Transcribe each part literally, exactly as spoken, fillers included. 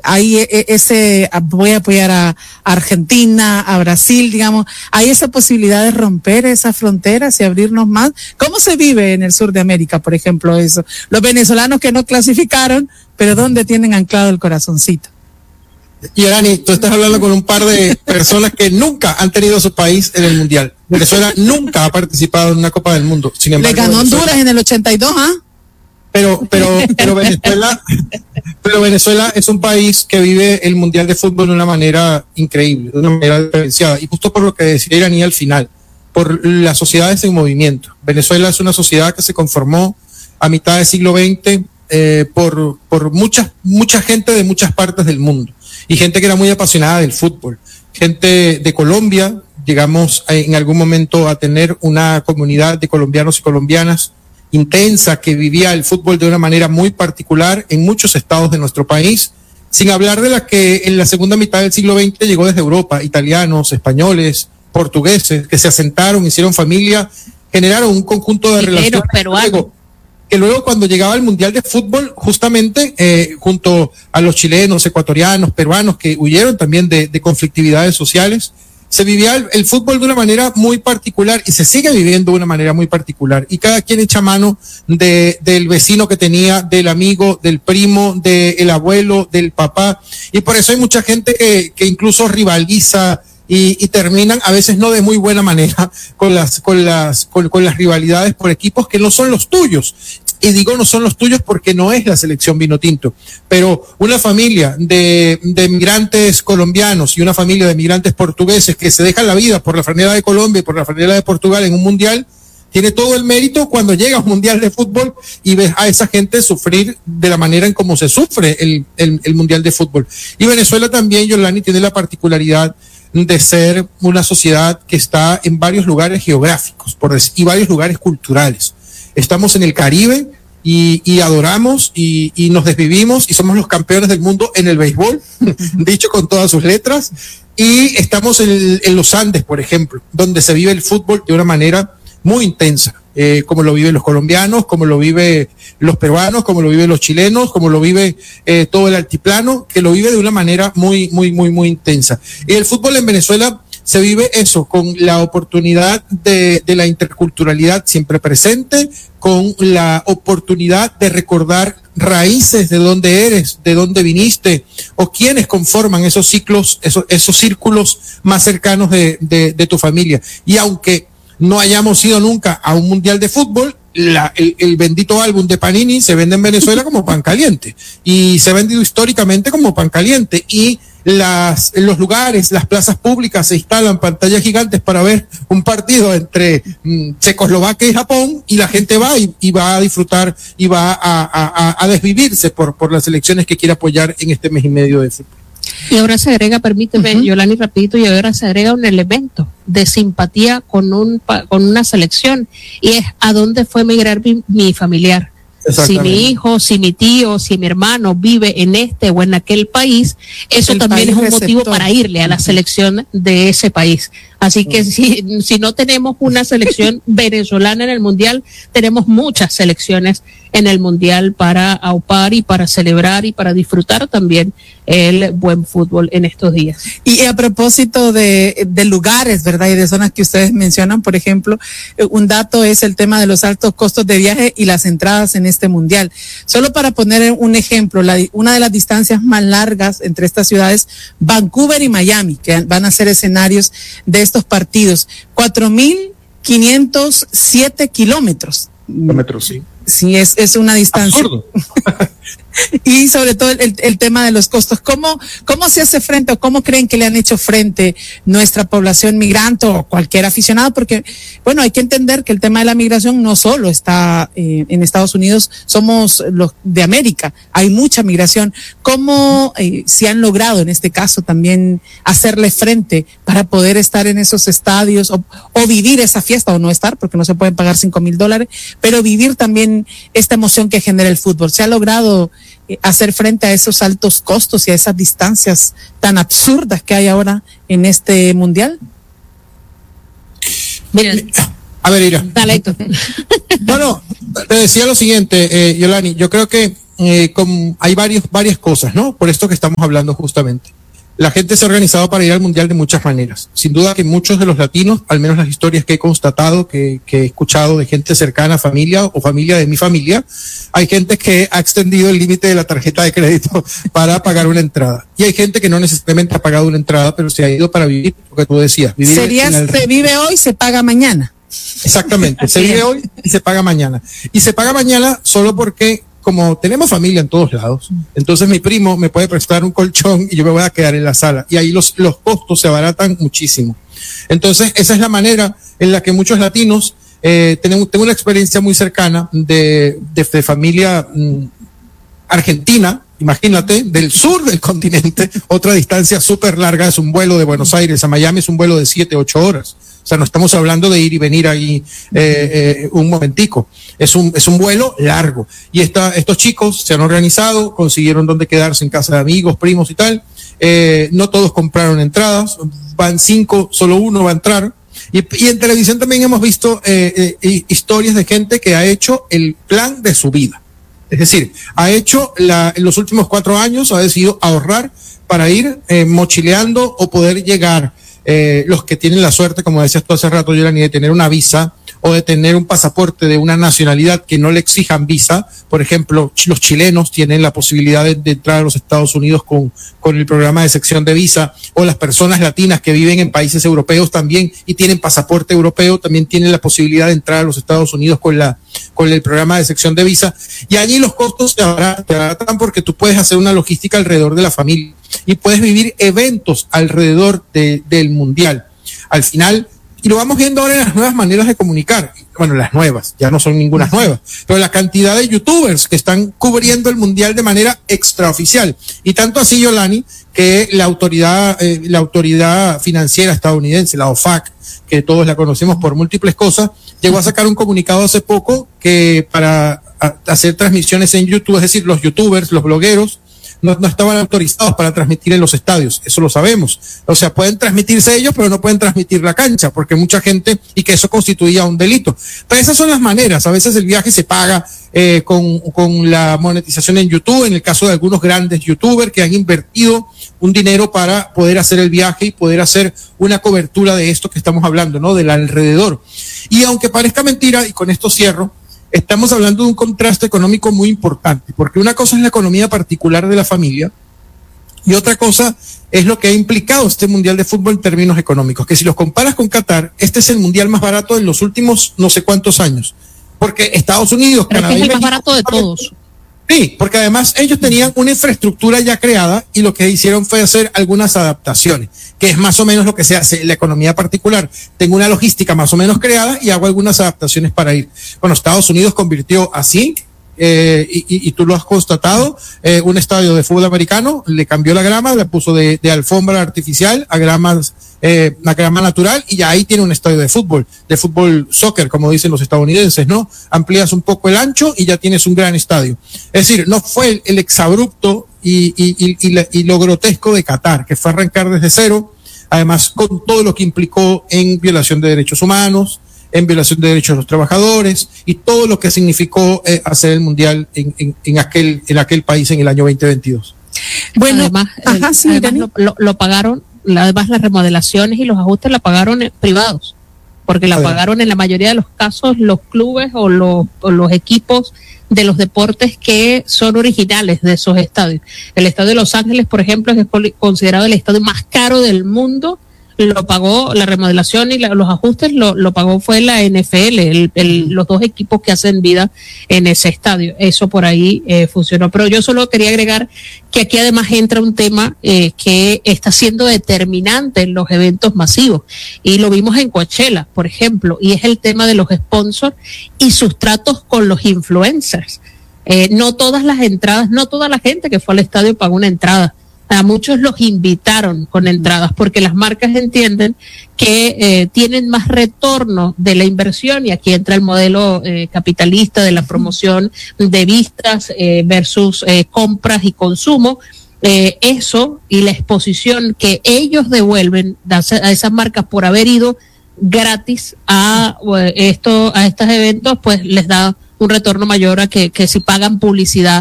hay ese, voy a apoyar a Argentina, a Brasil, digamos, hay esa posibilidad de romper esas fronteras y abrirnos más. ¿Cómo se vive en el sur de América, por ejemplo, eso? Los venezolanos que no clasificaron, pero ¿dónde tienen anclado el corazoncito? Y Arani, tú estás hablando con un par de personas que nunca han tenido a su país en el Mundial. Venezuela nunca ha participado en una Copa del Mundo. Sin embargo, le ganó Venezuela, Honduras en el ochenta y dos, ¿ah? ¿eh? Pero, pero, pero Venezuela, pero Venezuela es un país que vive el Mundial de Fútbol de una manera increíble, de una manera diferenciada. Y justo por lo que decía Irani al final, por las sociedades en movimiento. Venezuela es una sociedad que se conformó a mitad del siglo veinte eh, por, por mucha, mucha gente de muchas partes del mundo. Y gente que era muy apasionada del fútbol. Gente de Colombia, llegamos a, en algún momento a tener una comunidad de colombianos y colombianas intensa que vivía el fútbol de una manera muy particular en muchos estados de nuestro país, sin hablar de la que en la segunda mitad del siglo veinte llegó desde Europa, italianos, españoles, portugueses, que se asentaron, hicieron familia, generaron un conjunto de relaciones peruanos. Que luego cuando llegaba el Mundial de Fútbol, justamente eh, junto a los chilenos, ecuatorianos, peruanos, que huyeron también de, de conflictividades sociales, se vivía el, el fútbol de una manera muy particular y se sigue viviendo de una manera muy particular. Y cada quien echa mano de, del vecino que tenía, del amigo, del primo, del abuelo, del papá. Y por eso hay mucha gente que, que incluso rivaliza y, y terminan a veces no de muy buena manera con las, con las, con, con las rivalidades por equipos que no son los tuyos. Y digo no son los tuyos porque no es la selección Vinotinto, pero una familia de, de migrantes colombianos y una familia de migrantes portugueses que se dejan la vida por la franela de Colombia y por la franela de Portugal en un mundial, tiene todo el mérito cuando llega a un mundial de fútbol y ves a esa gente sufrir de la manera en cómo se sufre el, el, el mundial de fútbol. Y Venezuela también, Yolani, tiene la particularidad de ser una sociedad que está en varios lugares geográficos por decir, y varios lugares culturales. Estamos en el Caribe y, y adoramos y, y nos desvivimos y somos los campeones del mundo en el béisbol, dicho con todas sus letras. Y estamos en, en los Andes, por ejemplo, donde se vive el fútbol de una manera muy intensa, eh, como lo viven los colombianos, como lo viven los peruanos, como lo viven los chilenos, como lo vive eh, todo el altiplano, que lo vive de una manera muy, muy, muy, muy intensa. Y el fútbol en Venezuela se vive eso, con la oportunidad de, de la interculturalidad siempre presente, con la oportunidad de recordar raíces de dónde eres, de dónde viniste, o quiénes conforman esos ciclos, esos, esos círculos más cercanos de, de, de tu familia. Y aunque no hayamos ido nunca a un mundial de fútbol, la, el, el bendito álbum de Panini se vende en Venezuela como pan caliente, y se ha vendido históricamente como pan caliente, y las, en los lugares, las plazas públicas se instalan pantallas gigantes para ver un partido entre mm, Checoslovaquia y Japón, y la gente va y, y va a disfrutar y va a, a, a desvivirse por, por las elecciones que quiere apoyar en este mes y medio de fútbol. Y ahora se agrega, permíteme, uh-huh. Yolani, rapidito, y ahora se agrega un elemento de simpatía con un con una selección, y es a dónde fue emigrar mi, mi familiar. Si mi hijo, si mi tío, si mi hermano vive en este o en aquel país, eso el también es un receptor. Motivo para irle a la selección de ese país. Así que si, si no tenemos una selección venezolana en el Mundial, tenemos muchas selecciones en el Mundial para aupar y para celebrar y para disfrutar también el buen fútbol en estos días. Y a propósito de, de lugares, ¿verdad? Y de zonas que ustedes mencionan, por ejemplo, un dato es el tema de los altos costos de viaje y las entradas en este Mundial. Solo para poner un ejemplo, la, una de las distancias más largas entre estas ciudades, Vancouver y Miami, que van a ser escenarios de estos partidos, cuatro mil quinientos siete kilómetros. Kilómetros, sí. Sí, es, es una distancia. Absurdo. Y sobre todo el, el tema de los costos. ¿Cómo, ¿Cómo se hace frente o cómo creen que le han hecho frente nuestra población migrante o cualquier aficionado? Porque, bueno, hay que entender que el tema de la migración no solo está eh, en Estados Unidos, somos los de América, hay mucha migración. ¿Cómo eh, se han logrado en este caso también hacerle frente para poder estar en esos estadios o, o vivir esa fiesta o no estar, porque no se pueden pagar cinco mil dólares, pero vivir también esta emoción que genera el fútbol? ¿Se ha logrado hacer frente a esos altos costos y a esas distancias tan absurdas que hay ahora en este mundial? Miren, a ver, Ira. Dale, no, no, te decía lo siguiente, eh, Yolani, yo creo que eh, con, hay varios, varias cosas, ¿no? Por esto que estamos hablando justamente. La gente se ha organizado para ir al mundial de muchas maneras. Sin duda que muchos de los latinos, al menos las historias que he constatado, que, que he escuchado de gente cercana, familia o familia de mi familia, hay gente que ha extendido el límite de la tarjeta de crédito para pagar una entrada. Y hay gente que no necesariamente ha pagado una entrada, pero se ha ido para vivir, lo que tú decías. Vivir Sería, el... se vive hoy, se paga mañana. Exactamente, se vive hoy y se paga mañana. Y se paga mañana solo porque, como tenemos familia en todos lados, entonces mi primo me puede prestar un colchón y yo me voy a quedar en la sala. Y ahí los, los costos se abaratan muchísimo. Entonces, esa es la manera en la que muchos latinos, eh, tenemos, tengo una experiencia muy cercana de, de, de familia mmm, argentina, imagínate, del sur del continente, otra distancia súper larga, es un vuelo de Buenos Aires a Miami, es un vuelo de siete, ocho horas. O sea, no estamos hablando de ir y venir ahí eh, eh, un momentico. Es un, es un vuelo largo. Y esta, estos chicos se han organizado, consiguieron donde quedarse en casa de amigos, primos y tal. Eh, no todos compraron entradas, van cinco, solo uno va a entrar. Y, y en televisión también hemos visto eh, eh, historias de gente que ha hecho el plan de su vida. Es decir, ha hecho la, en los últimos cuatro años, ha decidido ahorrar para ir eh, mochileando o poder llegar. Eh, los que tienen la suerte, como decías tú hace rato, Yolani, de tener una visa o de tener un pasaporte de una nacionalidad que no le exijan visa. Por ejemplo, los chilenos tienen la posibilidad de, de entrar a los Estados Unidos con, con el programa de sección de visa, o las personas latinas que viven en países europeos también y tienen pasaporte europeo también tienen la posibilidad de entrar a los Estados Unidos con la con el programa de sección de visa. Y allí los costos se abaratan porque tú puedes hacer una logística alrededor de la familia y puedes vivir eventos alrededor de, del mundial. Al final, y lo vamos viendo ahora en las nuevas maneras de comunicar, bueno, las nuevas, ya no son ninguna nuevas, pero la cantidad de youtubers que están cubriendo el mundial de manera extraoficial. Y tanto así, Yolani, que la autoridad, eh, la autoridad financiera estadounidense, la O F A C, que todos la conocemos por múltiples cosas, llegó a sacar un comunicado hace poco que para a, hacer transmisiones en YouTube, es decir, los youtubers, los blogueros, No, no estaban autorizados para transmitir en los estadios, eso lo sabemos. O sea, pueden transmitirse ellos, pero no pueden transmitir la cancha, porque mucha gente, y que eso constituía un delito. Pero esas son las maneras, a veces el viaje se paga eh, con, con la monetización en YouTube, en el caso de algunos grandes youtubers que han invertido un dinero para poder hacer el viaje y poder hacer una cobertura de esto que estamos hablando, ¿no? Del alrededor. Y aunque parezca mentira, y con esto cierro, estamos hablando de un contraste económico muy importante, porque una cosa es la economía particular de la familia y otra cosa es lo que ha implicado este mundial de fútbol en términos económicos, que si los comparas con Qatar, este es el mundial más barato en los últimos no sé cuántos años, porque Estados Unidos, Canadá, es el más barato de todos. Sí, porque además ellos tenían una infraestructura ya creada y lo que hicieron fue hacer algunas adaptaciones, que es más o menos lo que se hace en la economía particular. Tengo una logística más o menos creada y hago algunas adaptaciones para ir. Bueno, Estados Unidos convirtió así, eh, y, y, y tú lo has constatado, eh, un estadio de fútbol americano, le cambió la grama, le puso de, de alfombra artificial a gramas, eh, a grama natural, y ya ahí tiene un estadio de fútbol, de fútbol soccer, como dicen los estadounidenses, ¿no? Amplías un poco el ancho y ya tienes un gran estadio. Es decir, no fue el, el exabrupto y, y, y, y, la, y lo grotesco de Qatar, que fue arrancar desde cero, además con todo lo que implicó en violación de derechos humanos, en violación de derechos de los trabajadores y todo lo que significó eh, hacer el mundial en, en, en aquel en aquel país en el año veinte veintidós. Bueno, además, ajá, el, sí, además lo, lo, lo pagaron, además las remodelaciones y los ajustes la pagaron eh, privados, porque la Adelante. pagaron en la mayoría de los casos los clubes o los, o los equipos de los deportes que son originales de esos estadios. El estadio de Los Ángeles, por ejemplo, es considerado el estadio más caro del mundo. Lo pagó la remodelación y la, los ajustes lo, lo pagó fue la N F L, el, el, los dos equipos que hacen vida en ese estadio. Eso por ahí eh, funcionó. Pero yo solo quería agregar que aquí además entra un tema eh, que está siendo determinante en los eventos masivos. Y lo vimos en Coachella, por ejemplo, y es el tema de los sponsors y sus tratos con los influencers. Eh, no todas las entradas, no toda la gente que fue al estadio pagó una entrada. A muchos los invitaron con entradas porque las marcas entienden que eh, tienen más retorno de la inversión, y aquí entra el modelo eh, capitalista de la promoción de vistas eh, versus eh, compras y consumo. Eh, eso y la exposición que ellos devuelven a esas marcas por haber ido gratis a esto, a estos eventos, pues les da un retorno mayor a que, que si pagan publicidad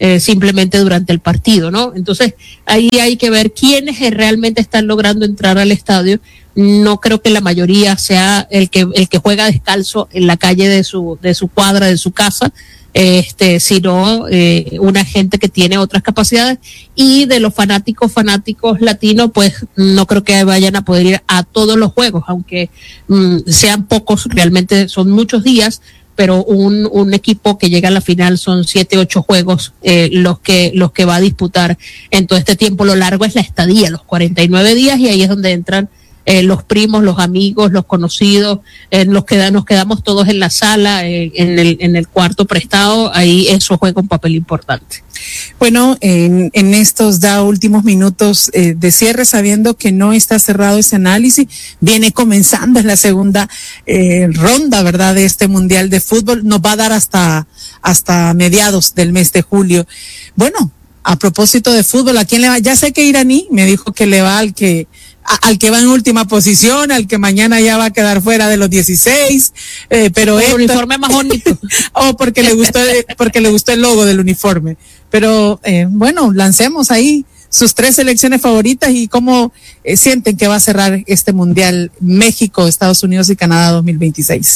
eh, simplemente durante el partido, ¿no? Entonces, ahí hay que ver quiénes realmente están logrando entrar al estadio. No creo que la mayoría sea el que el que juega descalzo en la calle de su de su cuadra, de su casa, este, sino eh, una gente que tiene otras capacidades. Y de los fanáticos fanáticos latinos, pues no creo que vayan a poder ir a todos los juegos, aunque mm, sean pocos, realmente son muchos días, pero un un equipo que llega a la final son siete, ocho juegos eh, los que los que va a disputar en todo este tiempo. Lo largo es la estadía, los cuarenta y nueve días, y ahí es donde entran Eh, los primos, los amigos, los conocidos, eh, los que nos quedamos todos en la sala, eh, en el en el cuarto prestado. Ahí eso juega un papel importante. Bueno, en, en estos da últimos minutos eh, de cierre, sabiendo que no está cerrado ese análisis, viene comenzando en la segunda eh, ronda, ¿verdad?, de este Mundial de Fútbol. Nos va a dar hasta hasta mediados del mes de julio. Bueno, a propósito de fútbol, ¿a quién le va? Ya sé que Iraní me dijo que le va al que al que va en última posición, al que mañana ya va a quedar fuera de los dieciséis, eh, pero el uniforme más bonito. o porque le gustó porque le gustó el logo del uniforme. Pero eh, bueno, lancemos ahí sus tres selecciones favoritas y cómo eh, sienten que va a cerrar este Mundial México, Estados Unidos y Canadá dos mil veintiséis.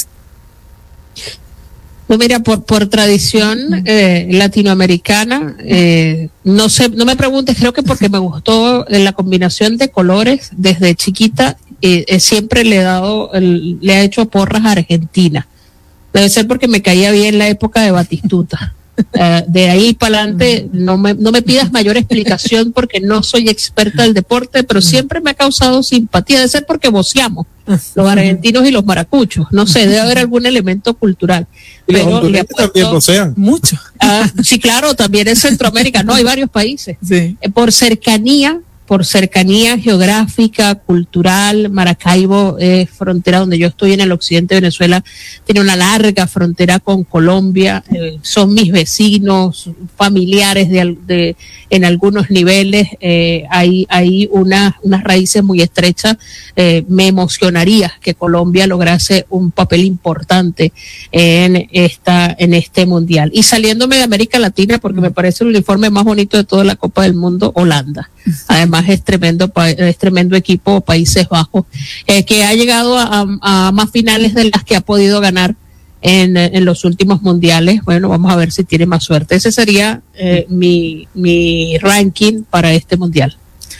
No, mira, por por tradición eh, latinoamericana, eh, no sé, no me preguntes, creo que porque me gustó la combinación de colores desde chiquita, eh, eh, siempre le he dado, el, le he hecho porras a Argentina. Debe ser porque me caía bien la época de Batistuta. Uh, de ahí para adelante no me, no me pidas mayor explicación porque no soy experta del deporte, pero siempre me ha causado simpatía. Debe ser porque voceamos los argentinos y los maracuchos, no sé, debe haber algún elemento cultural. Y pero los le apuesto, también vocean mucho. Uh, sí, claro, también en Centroamérica, no, hay varios países. Sí. Eh, por cercanía, por cercanía geográfica, cultural, Maracaibo es eh, frontera donde yo estoy en el occidente de Venezuela, tiene una larga frontera con Colombia, eh, son mis vecinos, familiares de, de en algunos niveles, eh, hay, hay una, unas raíces muy estrechas. Eh, me emocionaría que Colombia lograse un papel importante en esta, en este mundial. Y saliéndome de América Latina, porque me parece el uniforme más bonito de toda la Copa del Mundo, Holanda. Además es tremendo, es tremendo equipo, Países Bajos, eh, que ha llegado a, a, a más finales de las que ha podido ganar en, en los últimos mundiales. Bueno, vamos a ver si tiene más suerte. Ese sería eh, mi, mi ranking para este mundial.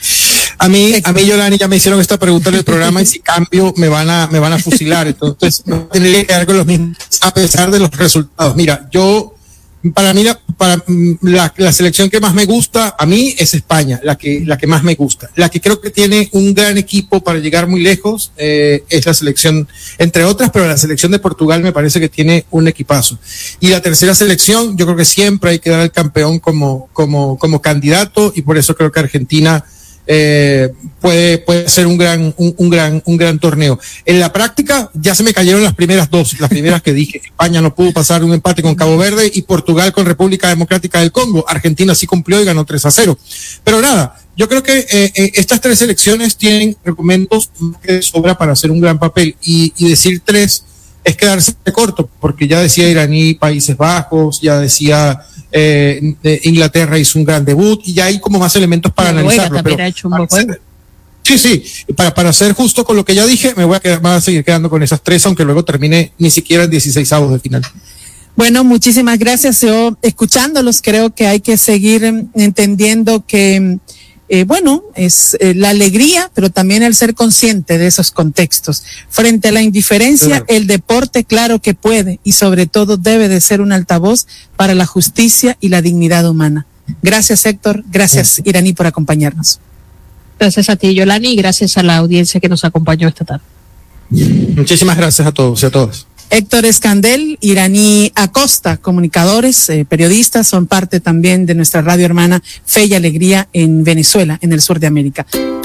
A mí, a mí, Yolani, ya me hicieron esta pregunta en el programa y si cambio me van a, me van a fusilar. Entonces, tendría que quedar con los mismos a pesar de los resultados. Mira, yo, para mí, la, para la, la selección que más me gusta a mí es España, la que, la que más me gusta. La que creo que tiene un gran equipo para llegar muy lejos, eh, es la selección, entre otras, pero la selección de Portugal me parece que tiene un equipazo. Y la tercera selección, yo creo que siempre hay que dar al campeón como, como, como candidato, y por eso creo que Argentina Eh, puede puede ser un gran un, un gran un gran torneo. En la práctica ya se me cayeron las primeras dos, las primeras que dije. España no pudo pasar un empate con Cabo Verde y Portugal con República Democrática del Congo. Argentina sí cumplió y ganó tres a cero. Pero nada, yo creo que eh, eh, estas tres selecciones tienen argumentos que sobra para hacer un gran papel, y, y decir tres es quedarse corto, porque ya decía Iraní, Países Bajos, ya decía eh, Inglaterra hizo un gran debut, y ya hay como más elementos para Noruega analizarlo. También pero ha hecho un buen juego. Sí, sí, para, para ser justo con lo que ya dije, me voy a, quedar, voy a seguir quedando con esas tres, aunque luego termine ni siquiera en dieciséis avos de final. Bueno, muchísimas gracias. Yo, escuchándolos, creo que hay que seguir entendiendo que Eh, bueno, es eh, la alegría, pero también el ser consciente de esos contextos. Frente a la indiferencia, el deporte, claro que puede, y sobre todo debe de ser un altavoz para la justicia y la dignidad humana. Gracias, Héctor. Gracias, Iraní, por acompañarnos. Gracias a ti, Yolani, y gracias a la audiencia que nos acompañó esta tarde. Muchísimas gracias a todos y a todas. Héctor Escandel, Iraní Acosta, comunicadores, eh, periodistas, son parte también de nuestra radio hermana Fe y Alegría en Venezuela, en el sur de América.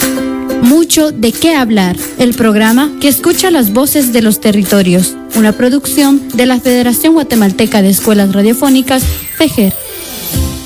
Mucho de qué hablar, el programa que escucha las voces de los territorios, una producción de la Federación Guatemalteca de Escuelas Radiofónicas, FEGER.